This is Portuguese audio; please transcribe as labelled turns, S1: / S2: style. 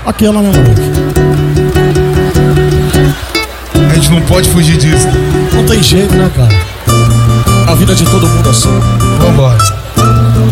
S1: Aquela, né, moleque?
S2: A gente não pode fugir disso.
S1: Não tem jeito, né, cara? A vida de todo mundo assim.
S2: Vambora.